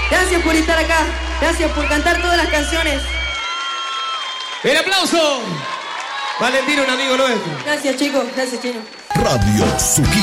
Gracias por estar acá. Gracias por cantar todas las canciones. ¡El aplauso! Valentín, un amigo nuestro. Gracias, chicos. Gracias, Chino. Radio Suki.